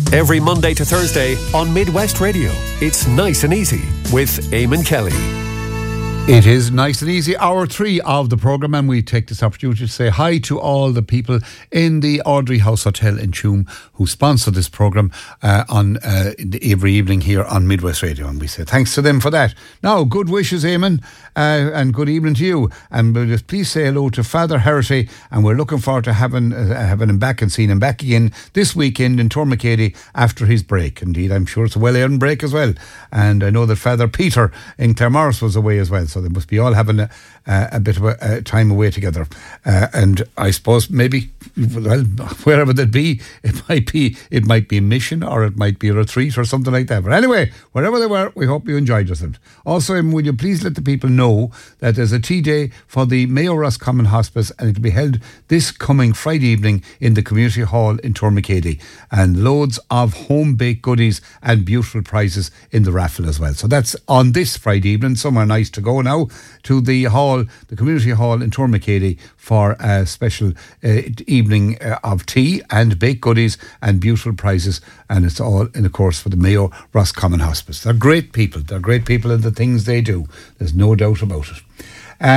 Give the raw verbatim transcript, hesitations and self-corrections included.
Every Monday to Thursday on Midwest Radio. It's Nice and Easy with Eamon Kelly. It is Nice and Easy, hour three of the programme, and we take this opportunity to say hi to all the people in the Audrey House Hotel in Tuam who sponsor this programme uh, on uh, every evening here on Midwest Radio, and we say thanks to them for that. Now, good wishes, Eamon, uh, and good evening to you, and we'll just please say hello to Father Herity, and we're looking forward to having uh, having him back and seeing him back again this weekend in Tourmakeady after his break. Indeed, I'm sure it's a well-earned break as well, and I know that Father Peter in Claremorris was away as well, so they must be all having a, uh, a bit of a, a time away together. Uh, and I suppose maybe, well, wherever that be, it might be it might be a mission or it might be a retreat or something like that. But anyway, wherever they were, we hope you enjoyed yourselves. Also, um, will you please let the people know that there's a tea day for the Mayo Roscommon Hospice, and it'll be held this coming Friday evening in the Community Hall in Tourmakeady, and loads of home-baked goodies and beautiful prizes in the raffle as well. So that's on this Friday evening, somewhere nice to go now, to the hall, the Community Hall in Tourmakeady, for a special uh, evening uh, of tea and baked goodies and beautiful prizes, and it's all in a course for the Mayo Roscommon Hospice. They're great people, they're great people in the things they do, there's no doubt about it.